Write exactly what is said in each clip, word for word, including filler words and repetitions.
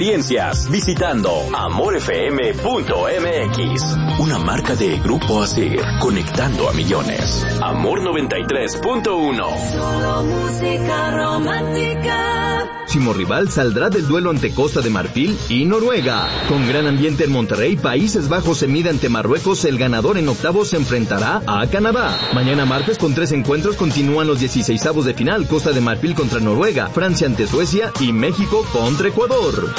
experiencias visitando amor f m punto m x. Una marca de Grupo Asir, conectando a millones. Amor noventa y tres punto uno. Solo música romántica. Chimorrival saldrá del duelo ante Costa de Marfil y Noruega. Con gran ambiente en Monterrey, Países Bajos se mide ante Marruecos. El ganador en octavos se enfrentará a Canadá. Mañana martes, con tres encuentros, continúan los dieciseisavos de final. Costa de Marfil contra Noruega, Francia ante Suecia y México contra Ecuador.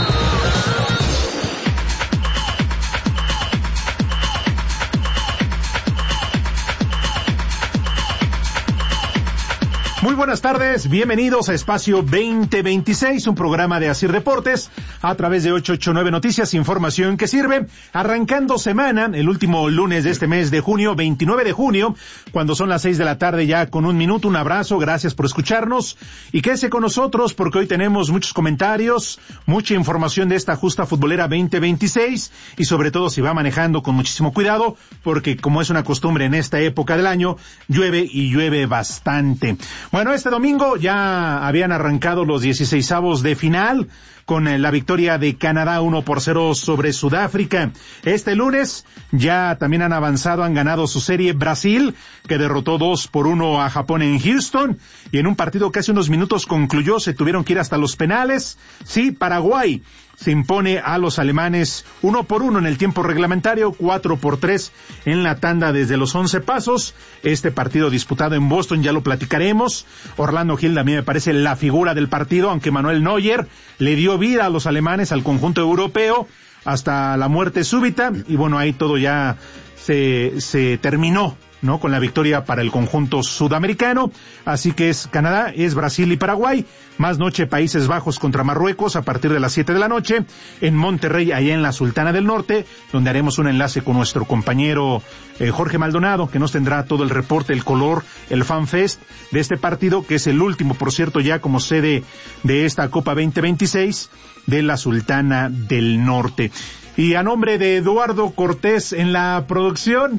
Muy buenas tardes, bienvenidos a Espacio veinte veintiséis, un programa de Asir Deportes a través de ochocientos ochenta y nueve Noticias, información que sirve. Arrancando semana, el último lunes de este mes de junio, veintinueve de junio, cuando son las seis de la tarde ya con un minuto. Un abrazo, gracias por escucharnos y quédese con nosotros porque hoy tenemos muchos comentarios, mucha información de esta justa futbolera veinte veintiséis y sobre todo si va manejando con muchísimo cuidado porque como es una costumbre en esta época del año, llueve y llueve bastante. Bueno, este domingo ya habían arrancado los dieciseisavos de final con eh, la victoria de Canadá uno por cero sobre Sudáfrica. Este lunes ya también han avanzado, han ganado su serie Brasil, que derrotó dos por uno a Japón en Houston, y en un partido que hace unos minutos concluyó, se tuvieron que ir hasta los penales. Sí, Paraguay se impone a los alemanes uno por uno en el tiempo reglamentario, cuatro por tres en la tanda desde los once pasos. Este partido disputado en Boston ya lo platicaremos. Orlando Gil a mí me parece la figura del partido, aunque Manuel Neuer le dio vida a los alemanes, al conjunto europeo, hasta la muerte súbita, y bueno, ahí todo ya se, se terminó, ¿no? Con la victoria para el conjunto sudamericano. Así que es Canadá, es Brasil y Paraguay. Más noche Países Bajos contra Marruecos a partir de las siete de la noche en Monterrey, allá en la Sultana del Norte, donde haremos un enlace con nuestro compañero eh, Jorge Maldonado, que nos tendrá todo el reporte, el color, el fanfest de este partido, que es el último, por cierto, ya como sede de esta Copa veinte veintiséis de la Sultana del Norte. Y a nombre de Eduardo Cortés en la producción,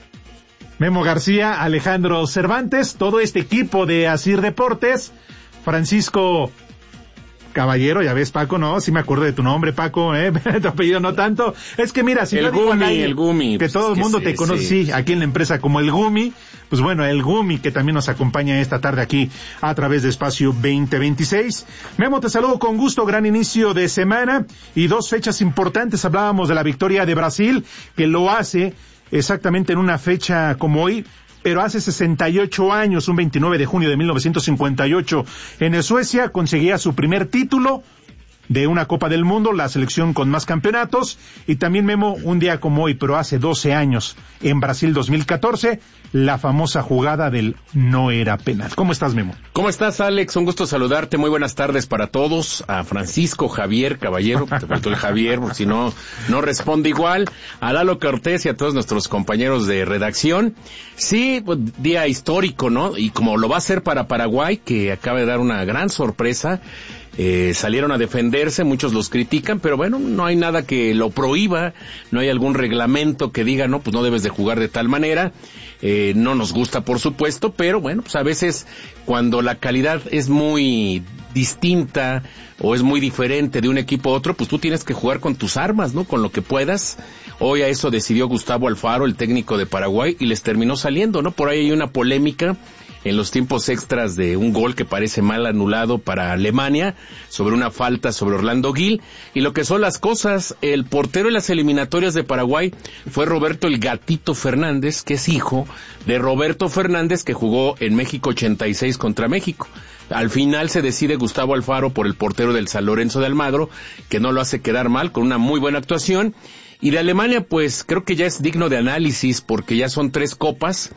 Memo García, Alejandro Cervantes, todo este equipo de Asir Deportes, Francisco Caballero, ya ves, Paco, no, sí me acuerdo de tu nombre, Paco, eh, tu apellido no tanto. Es que mira, si el no Gumi, digo a nadie, el Gumi, que pues todo el que mundo sí, te conoce, sí. sí, aquí en la empresa como el Gumi, pues bueno, el Gumi que también nos acompaña esta tarde aquí a través de Espacio veinte veintiséis. Memo, te saludo con gusto, gran inicio de semana y dos fechas importantes. Hablábamos de la victoria de Brasil, que lo hace exactamente en una fecha como hoy, pero hace sesenta y ocho años, un veintinueve de junio de mil novecientos cincuenta y ocho, en Suecia conseguía su primer título de una Copa del Mundo, la selección con más campeonatos. Y también, Memo, un día como hoy, pero hace doce años, en Brasil dos mil catorce, la famosa jugada del no era penal. ¿Cómo estás, Memo? ¿Cómo estás, Alex? Un gusto saludarte, muy buenas tardes para todos. A Francisco Javier Caballero, te faltó el Javier, porque si no, no responde igual. A Lalo Cortés y a todos nuestros compañeros de redacción. Sí, pues, día histórico, ¿no? Y como lo va a ser para Paraguay, que acaba de dar una gran sorpresa. Eh, salieron a defenderse, muchos los critican, pero bueno, no hay nada que lo prohíba, no hay algún reglamento que diga, no, pues no debes de jugar de tal manera. Eh, no nos gusta, por supuesto, pero bueno, pues a veces cuando la calidad es muy distinta o es muy diferente de un equipo a otro, pues tú tienes que jugar con tus armas, ¿no? Con lo que puedas. Hoy a eso decidió Gustavo Alfaro, el técnico de Paraguay, y les terminó saliendo, ¿no? Por ahí hay una polémica en los tiempos extras de un gol que parece mal anulado para Alemania, sobre una falta sobre Orlando Gil, y lo que son las cosas, el portero en las eliminatorias de Paraguay fue Roberto el Gatito Fernández, que es hijo de Roberto Fernández, que jugó en México ochenta y seis contra México. Al final se decide Gustavo Alfaro por el portero del San Lorenzo de Almagro, que no lo hace quedar mal, con una muy buena actuación. Y de Alemania, pues creo que ya es digno de análisis, porque ya son tres copas.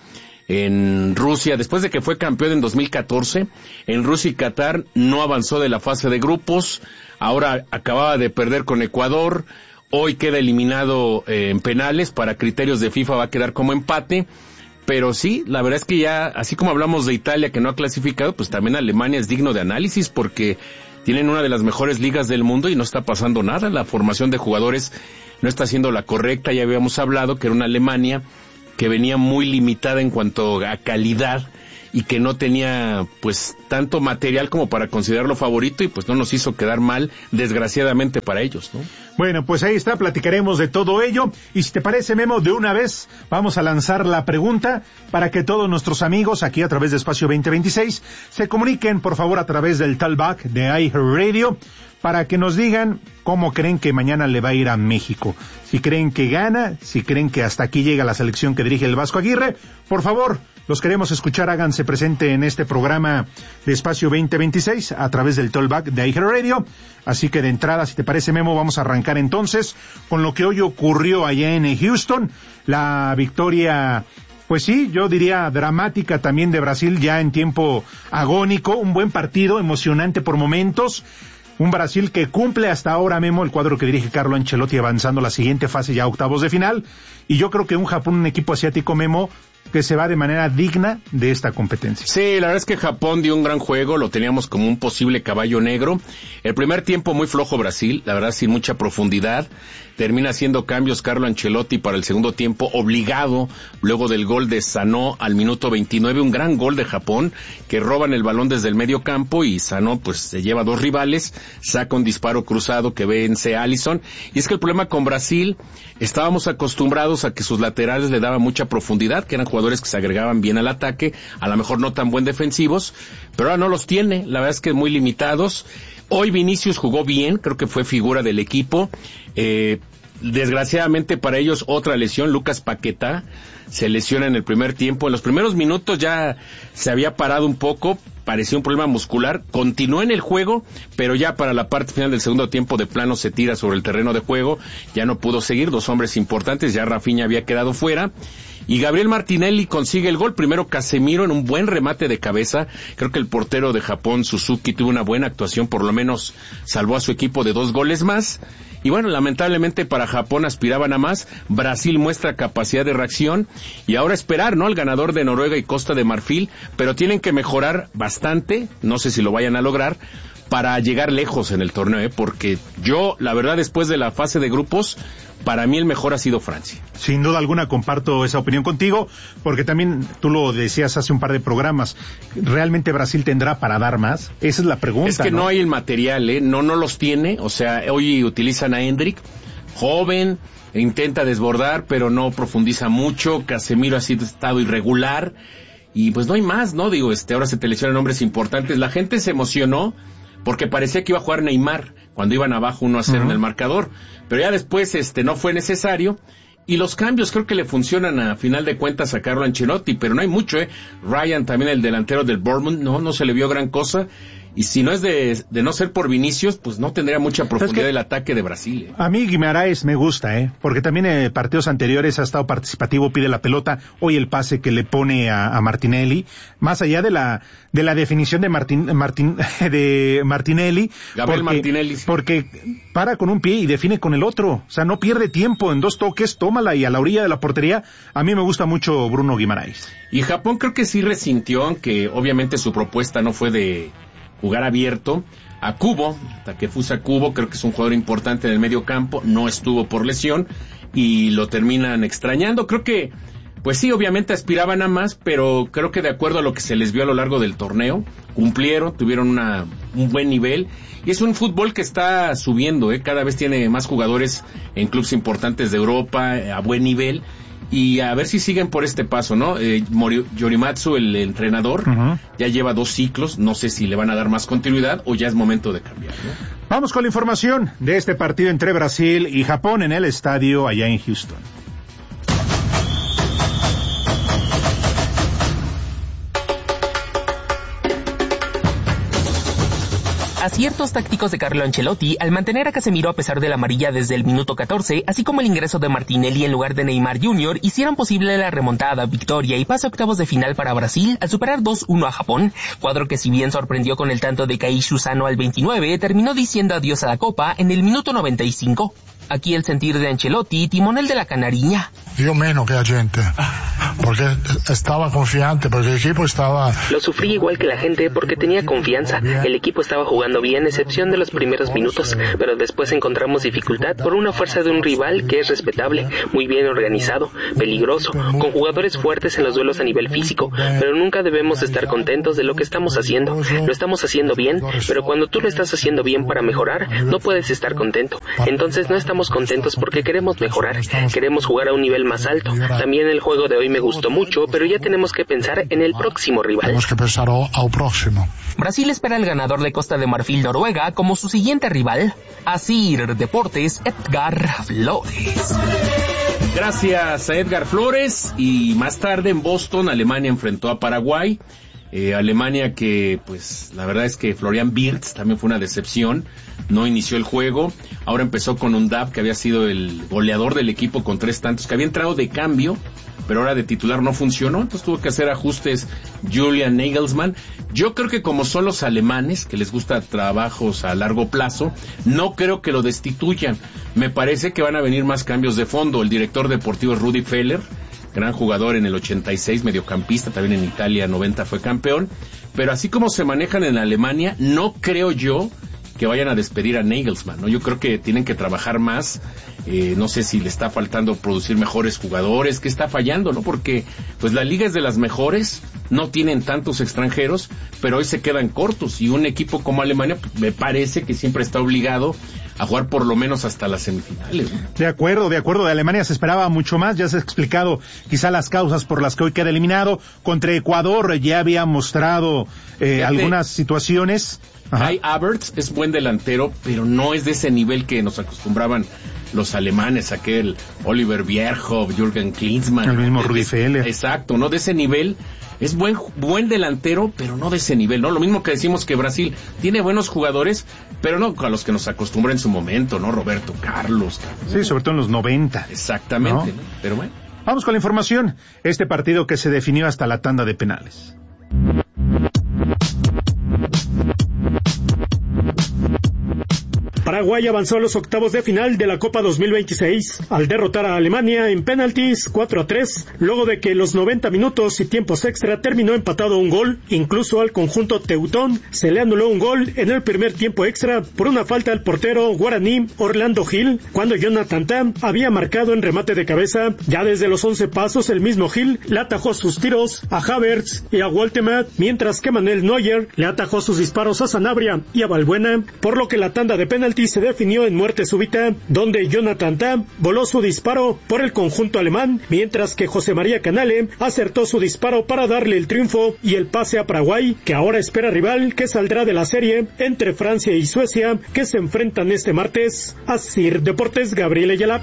En Rusia, después de que fue campeón en dos mil catorce, en Rusia y Qatar no avanzó de la fase de grupos, ahora acababa de perder con Ecuador, hoy queda eliminado eh, en penales, para criterios de FIFA va a quedar como empate, pero sí, la verdad es que ya, así como hablamos de Italia que no ha clasificado, pues también Alemania es digno de análisis, porque tienen una de las mejores ligas del mundo y no está pasando nada, la formación de jugadores no está siendo la correcta, ya habíamos hablado que era una Alemania que venía muy limitada en cuanto a calidad y que no tenía pues tanto material como para considerarlo favorito y pues no nos hizo quedar mal, desgraciadamente para ellos, ¿no? Bueno, pues ahí está, platicaremos de todo ello. Y si te parece, Memo, de una vez vamos a lanzar la pregunta para que todos nuestros amigos aquí a través de Espacio veinte veintiséis se comuniquen, por favor, a través del talkback de iHeartRadio para que nos digan cómo creen que mañana le va a ir a México. Si creen que gana, si creen que hasta aquí llega la selección que dirige el Vasco Aguirre, por favor, los queremos escuchar, háganse presente en este programa de Espacio veinte veintiséis a través del talkback de iHeartRadio. Así que de entrada, si te parece, Memo, vamos a arrancar entonces con lo que hoy ocurrió allá en Houston, la victoria, pues sí, yo diría dramática también de Brasil ya en tiempo agónico, un buen partido, emocionante por momentos. Un Brasil que cumple hasta ahora, Memo, el cuadro que dirige Carlo Ancelotti avanzando a la siguiente fase ya octavos de final. Y yo creo que un Japón, un equipo asiático, Memo, que se va de manera digna de esta competencia. Sí, la verdad es que Japón dio un gran juego, lo teníamos como un posible caballo negro. El primer tiempo muy flojo Brasil, la verdad sin mucha profundidad. Termina haciendo cambios Carlo Ancelotti para el segundo tiempo, obligado, luego del gol de Sanó al minuto veintinueve, un gran gol de Japón, que roban el balón desde el medio campo y Sanó pues se lleva dos rivales, saca un disparo cruzado que vence a Alisson. Y es que el problema con Brasil, estábamos acostumbrados a que sus laterales le daban mucha profundidad, que eran jugadores que se agregaban bien al ataque, a lo mejor no tan buen defensivos, pero ahora no los tiene, la verdad es que muy limitados. Hoy Vinicius jugó bien, creo que fue figura del equipo. Eh, desgraciadamente para ellos otra lesión, Lucas Paquetá se lesiona en el primer tiempo. En los primeros minutos ya se había parado un poco, parecía un problema muscular, continuó en el juego, pero ya para la parte final del segundo tiempo de plano se tira sobre el terreno de juego, ya no pudo seguir, dos hombres importantes, ya Rafinha había quedado fuera. Y Gabriel Martinelli consigue el gol, primero Casemiro en un buen remate de cabeza, creo que el portero de Japón, Suzuki, tuvo una buena actuación, por lo menos salvó a su equipo de dos goles más, y bueno, lamentablemente para Japón aspiraban a más, Brasil muestra capacidad de reacción, y ahora esperar, ¿no?, al ganador de Noruega y Costa de Marfil, pero tienen que mejorar bastante, no sé si lo vayan a lograr, para llegar lejos en el torneo, ¿eh? Porque yo, la verdad, después de la fase de grupos, para mí el mejor ha sido Francia. Sin duda alguna comparto esa opinión contigo, porque también tú lo decías hace un par de programas, ¿realmente Brasil tendrá para dar más? Esa es la pregunta. Es que no, no hay el material, ¿eh? No, no los tiene, o sea, hoy utilizan a Endrick, joven, intenta desbordar, pero no profundiza mucho, Casemiro ha sido estado irregular, y pues no hay más, ¿no? Digo, este, ahora se te lesionan nombres importantes, la gente se emocionó, porque parecía que iba a jugar Neymar cuando iban abajo uno a cero uh-huh. en el marcador, pero ya después este no fue necesario, y los cambios creo que le funcionan a final de cuentas a Carlo Ancelotti, pero no hay mucho, eh. Ryan también, el delantero del Bournemouth, no, no se le vio gran cosa, y si no es de, de no ser por Vinicius, pues no tendría mucha profundidad el ataque de Brasil. ¿eh? A mí Guimaraes me gusta, eh, porque también en partidos anteriores ha estado participativo, pide la pelota, hoy el pase que le pone a, a Martinelli, más allá de la de la definición de Martin, Martin de Martinelli, Gabriel porque, Martinelli, sí. porque para con un pie y define con el otro, o sea, no pierde tiempo en dos toques, tómala y a la orilla de la portería. A mí me gusta mucho Bruno Guimaraes. Y Japón creo que sí resintió, aunque obviamente su propuesta no fue de jugar abierto, a Kubo, Takefusa Kubo, creo que es un jugador importante en el medio campo, no estuvo por lesión y lo terminan extrañando. Creo que, pues sí, obviamente aspiraban a más, pero creo que de acuerdo a lo que se les vio a lo largo del torneo, cumplieron, tuvieron una, un buen nivel, y es un fútbol que está subiendo, ¿eh? Cada vez tiene más jugadores en clubes importantes de Europa, a buen nivel, y a ver si siguen por este paso, ¿no? Eh, Mori, Yorimatsu, el entrenador, uh-huh. ya lleva dos ciclos, no sé si le van a dar más continuidad o ya es momento de cambiar, ¿no? Vamos con la información de este partido entre Brasil y Japón en el estadio allá en Houston. Aciertos tácticos de Carlo Ancelotti al mantener a Casemiro a pesar de la amarilla desde el minuto catorce, así como el ingreso de Martinelli en lugar de Neymar junior, hicieron posible la remontada, victoria y pase a octavos de final para Brasil al superar dos uno a Japón, cuadro que si bien sorprendió con el tanto de Kaishu Sano al veintinueve, terminó diciendo adiós a la Copa en el minuto noventa y cinco. Aquí el sentir de Ancelotti, timonel de la Canariña. Io meno che la gente. porque estaba confiante, porque el equipo estaba... Lo sufrí igual que la gente porque tenía confianza. El equipo estaba jugando bien, excepción de los primeros minutos, pero después encontramos dificultad por una fuerza de un rival que es respetable, muy bien organizado, peligroso, con jugadores fuertes en los duelos a nivel físico, pero nunca debemos estar contentos de lo que estamos haciendo. Lo estamos haciendo bien, pero cuando tú lo estás haciendo bien para mejorar, no puedes estar contento. Entonces no estamos contentos porque queremos mejorar, queremos jugar a un nivel más alto. También el juego de hoy me gustó mucho, pero ya tenemos que pensar en el próximo rival. Tenemos que pensar al próximo. Brasil espera al ganador de Costa de Marfil Noruega como su siguiente rival. Asir Deportes, Edgar Flores. Gracias a Edgar Flores. Y más tarde en Boston, Alemania enfrentó a Paraguay. Eh, Alemania que, pues, la verdad es que Florian Wirtz también fue una decepción. No inició el juego. Ahora empezó con Undab, que había sido el goleador del equipo con tres tantos, que había entrado de cambio, pero ahora de titular no funcionó. Entonces tuvo que hacer ajustes Julian Nagelsmann. Yo creo que como son los alemanes, que les gusta trabajos a largo plazo, no creo que lo destituyan. Me parece que van a venir más cambios de fondo. El director deportivo es Rudi Feller, gran jugador en el ochenta y seis, mediocampista, también en Italia noventa fue campeón. Pero así como se manejan en Alemania, no creo yo que vayan a despedir a Nagelsmann, ¿no? Yo creo que tienen que trabajar más. Eh, no sé si le está faltando producir mejores jugadores, qué está fallando, ¿no? Porque pues la liga es de las mejores, no tienen tantos extranjeros, pero hoy se quedan cortos, y un equipo como Alemania pues, me parece que siempre está obligado a jugar por lo menos hasta las semifinales, ¿no? De acuerdo, de acuerdo. De Alemania se esperaba mucho más. Ya se ha explicado quizá las causas por las que hoy queda eliminado. Contra Ecuador ya había mostrado eh, algunas situaciones. Kai Havertz es buen delantero, pero no es de ese nivel que nos acostumbraban los alemanes, aquel Oliver Bierhoff, Jürgen Klinsmann. El mismo Rudi Feller. Exacto, no de ese nivel. Es buen buen delantero, pero no de ese nivel, ¿no? Lo mismo que decimos que Brasil tiene buenos jugadores, pero no a los que nos acostumbra en su momento, ¿no? Roberto Carlos. Carlos. Sí, sobre todo en los noventa. Exactamente, ¿no? ¿no? Pero bueno. Vamos con la información. Este partido que se definió hasta la tanda de penales. Paraguay avanzó a los octavos de final de la Copa dos mil veintiséis al derrotar a Alemania en penaltis cuatro a tres, luego de que los noventa minutos y tiempos extra terminó empatado a un gol. Incluso al conjunto teutón se le anuló un gol en el primer tiempo extra por una falta al portero guaraní Orlando Gil, cuando Jonathan Tah había marcado en remate de cabeza. Ya desde los once pasos el mismo Gil le atajó sus tiros a Havertz y a Woltemade, mientras que Manuel Neuer le atajó sus disparos a Sanabria y a Valbuena, por lo que la tanda de penaltis se definió en muerte súbita, donde Jonathan Tah voló su disparo por el conjunto alemán, mientras que José María Canale acertó su disparo para darle el triunfo y el pase a Paraguay, que ahora espera rival que saldrá de la serie entre Francia y Suecia, que se enfrentan este martes. Asir Deportes, Gabriel Ayala.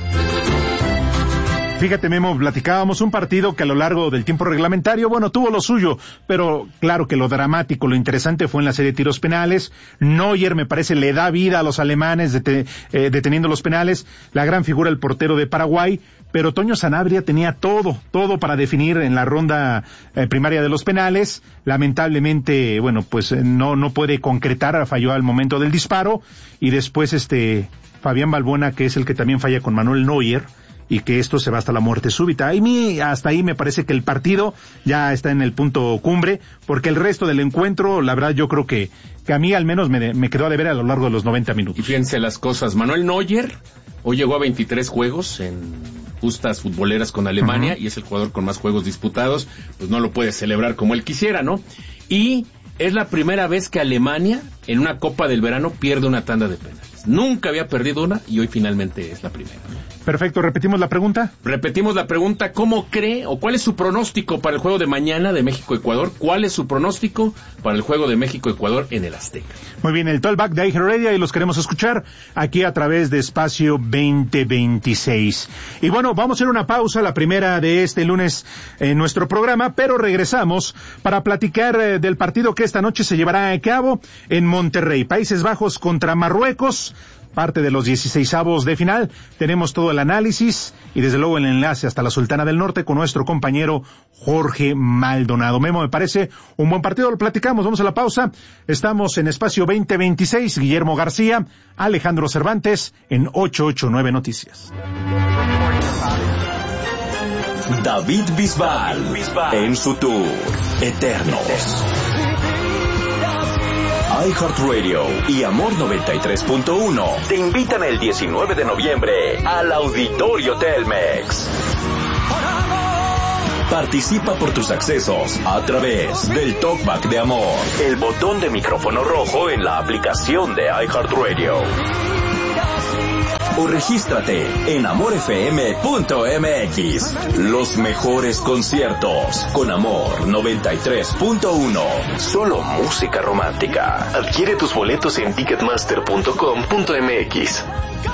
Fíjate, Memo, platicábamos un partido que a lo largo del tiempo reglamentario, bueno, tuvo lo suyo, pero claro que lo dramático, lo interesante fue en la serie de tiros penales. Neuer, me parece, le da vida a los alemanes dete, eh, deteniendo los penales. La gran figura, el portero de Paraguay, pero Toño Sanabria tenía todo, todo para definir en la ronda eh, primaria de los penales. Lamentablemente, bueno, pues eh, no, no puede concretar, falló al momento del disparo, y después este Fabián Valbuena, que es el que también falla con Manuel Neuer, y que esto se va hasta la muerte súbita. Y mí, hasta ahí me parece que el partido ya está en el punto cumbre, porque el resto del encuentro, la verdad, yo creo que, que a mí al menos me, me quedó a deber a lo largo de los noventa minutos. Y fíjense las cosas, Manuel Neuer hoy llegó a veintitrés juegos en justas futboleras con Alemania, uh-huh. y es el jugador con más juegos disputados, pues no lo puede celebrar como él quisiera, ¿no? Y es la primera vez que Alemania, en una Copa del Verano, pierde una tanda de penales. Nunca había perdido una, y hoy finalmente es la primera, ¿no? Perfecto, ¿repetimos la pregunta? Repetimos la pregunta, ¿cómo cree o cuál es su pronóstico para el juego de mañana de México-Ecuador? ¿Cuál es su pronóstico para el juego de México-Ecuador en el Azteca? Muy bien, el talkback de Aiger Heredia, y los queremos escuchar aquí a través de Espacio veinte veintiséis. Y bueno, vamos a hacer una pausa, la primera de este lunes en nuestro programa, pero regresamos para platicar eh, del partido que esta noche se llevará a cabo en Monterrey, Países Bajos contra Marruecos. Parte de los dieciseisavos de final. Tenemos todo el análisis y desde luego el enlace hasta la Sultana del Norte con nuestro compañero Jorge Maldonado. Memo, me parece un buen partido, lo platicamos, vamos a la pausa. Estamos en Espacio veinte veintiséis, Guillermo García, Alejandro Cervantes en ochocientos ochenta y nueve Noticias. David Bisbal, en su tour Eternos. iHeartRadio y Amor noventa y tres punto uno te invitan el diecinueve de noviembre al Auditorio Telmex. Participa por tus accesos a través del Talkback de Amor, el botón de micrófono rojo en la aplicación de iHeartRadio. O regístrate en amor f m punto m x. Los mejores conciertos con Amor noventa y tres punto uno. Solo música romántica. Adquiere tus boletos en ticketmaster punto com punto m x.